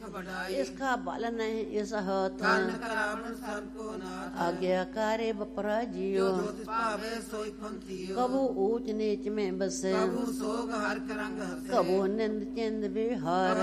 बढ़ाई। इसका बल नहीं इस होत कानक रावण सबको नाथ। आज्ञाकारी बपराजियो ज्योतिष पावे सोई पंथियो। कबू ऊंच नीच में बसे कबू सोग हर रंग हसे। कबू निंद चिंद विहार